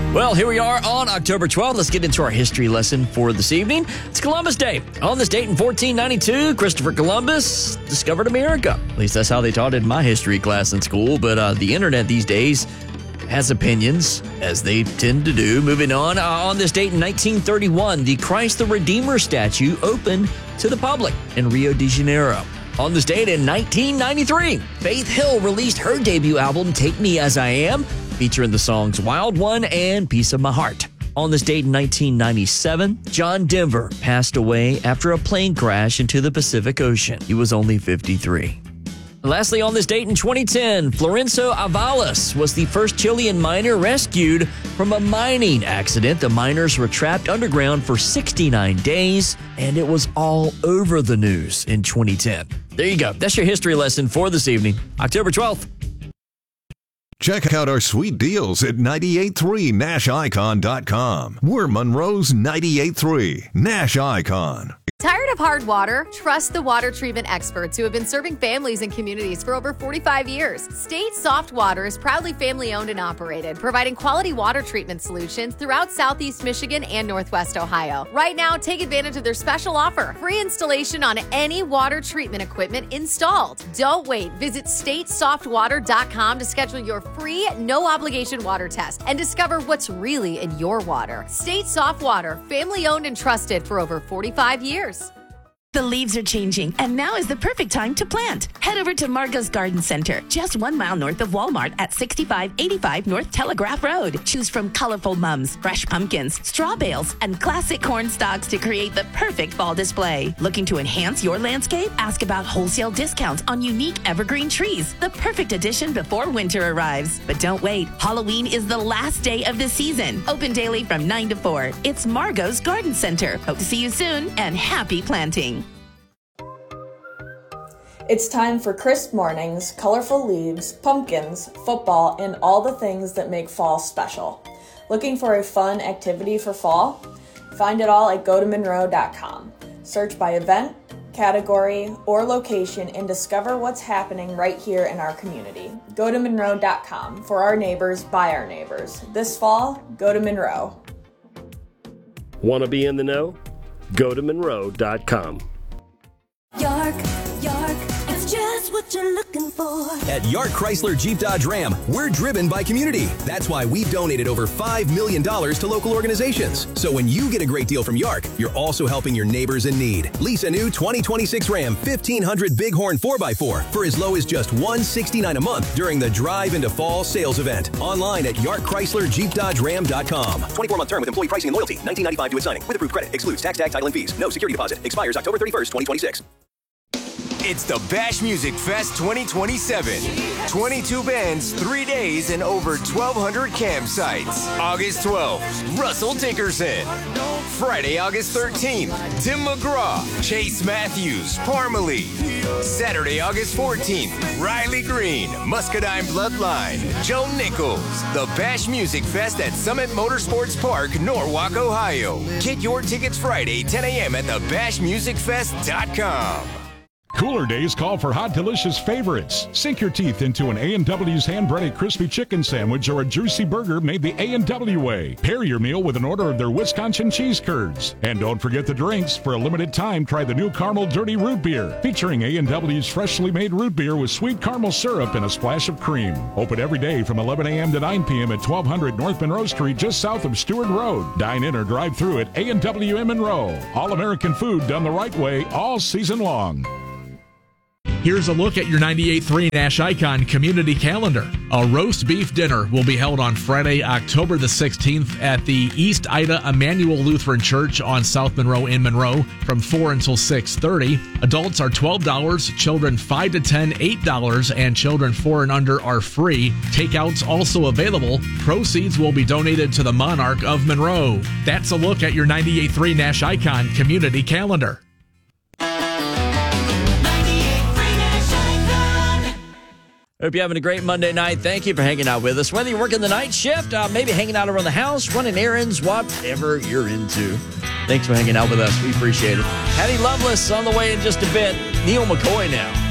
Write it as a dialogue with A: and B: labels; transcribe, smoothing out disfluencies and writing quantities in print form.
A: Well, here we are on October 12th. Let's get into our history lesson for this evening. It's Columbus Day. On this date in 1492, Christopher Columbus discovered America. At least that's how they taught it in my history class in school. But the internet these days has opinions, as they tend to do. Moving on this date in 1931, the Christ the Redeemer statue opened to the public in Rio de Janeiro. On this date in 1993, Faith Hill released her debut album, Take Me As I Am, featuring the songs Wild One and Piece of My Heart. On this date in 1997, John Denver passed away after a plane crash into the Pacific Ocean. He was only 53. Lastly, on this date in 2010, Florencio Avalos was the first Chilean miner rescued from a mining accident. The miners were trapped underground for 69 days, and it was all over the news in 2010. There you go. That's your history lesson for this evening, October 12th.
B: Check out our sweet deals at 983nashicon.com. We're Monroe's 98.3 Nash Icon.
C: Tired of hard water? Trust the water treatment experts who have been serving families and communities for over 45 years. State Soft Water is proudly family-owned and operated, providing quality water treatment solutions throughout Southeast Michigan and Northwest Ohio. Right now, take advantage of their special offer. Free installation on any water treatment equipment installed. Don't wait. Visit statesoftwater.com to schedule your free, no-obligation water test and discover what's really in your water. State Soft Water, family-owned and trusted for over 45 years.
D: The leaves are changing, and now is the perfect time to plant. Head over to Margot's Garden Center, just 1 mile north of Walmart at 6585 North Telegraph Road. Choose from colorful mums, fresh pumpkins, straw bales, and classic corn stalks to create the perfect fall display. Looking to enhance your landscape? Ask about wholesale discounts on unique evergreen trees, the perfect addition before winter arrives. But don't wait. Halloween is the last day of the season. Open daily from 9 to 4. It's Margot's Garden Center. Hope to see you soon, and happy planting.
E: It's time for crisp mornings, colorful leaves, pumpkins, football, and all the things that make fall special. Looking for a fun activity for fall? Find it all at gotomonroe.com. Search by event, category, or location and discover what's happening right here in our community. Gotomonroe.com. For our neighbors, by our neighbors. This fall, go to Monroe.
F: Want to be in the know? Gotomonroe.com.
G: York, it's just what you're looking for.
H: At York Chrysler Jeep Dodge Ram, we're driven by community. That's why we've donated over $5 million to local organizations. So when you get a great deal from York, you're also helping your neighbors in need. Lease a new 2026 Ram 1500 Bighorn 4x4 for as low as just $169 a month during the Drive into Fall sales event. Online at YorkChryslerJeepDodgeRam.com. 24-month term with employee pricing and loyalty. $19.95 to signing. With approved credit. Excludes tax, title, and fees. No security deposit. Expires October 31st, 2026.
I: It's the Bash Music Fest 2027. 22 bands, 3 days, and over 1,200 campsites. August 12th, Russell Dickerson. Friday, August 13th, Tim McGraw, Chase Matthews, Parmalee. Saturday, August 14th, Riley Green, Muscadine Bloodline, Joe Nichols. The Bash Music Fest at Summit Motorsports Park, Norwalk, Ohio. Get your tickets Friday, 10 a.m. at thebashmusicfest.com.
J: Cooler days call for hot, delicious favorites. Sink your teeth into an A&W's hand-breaded crispy chicken sandwich or a juicy burger made the A&W way. Pair your meal with an order of their Wisconsin cheese curds. And don't forget the drinks. For a limited time, try the new Caramel Dirty Root Beer, featuring A&W's freshly made root beer with sweet caramel syrup and a splash of cream. Open every day from 11 a.m. to 9 p.m. at 1200 North Monroe Street, just south of Stewart Road. Dine in or drive through at A&W in Monroe. All-American food done the right way all season long.
K: Here's a look at your 98.3 Nash Icon community calendar. A roast beef dinner will be held on Friday, October the 16th at the East Ida Emmanuel Lutheran Church on South Monroe in Monroe from 4 until 6:30. Adults are $12, children 5 to 10, $8, and children 4 and under are free. Takeouts also available. Proceeds will be donated to the Monarch of Monroe. That's a look at your 98.3 Nash Icon community calendar.
A: Hope you're having a great Monday night. Thank you for hanging out with us. Whether you're working the night shift, maybe hanging out around the house, running errands, whatever you're into. Thanks for hanging out with us. We appreciate it. Hattie Lovelace on the way in just a bit. Neil McCoy now.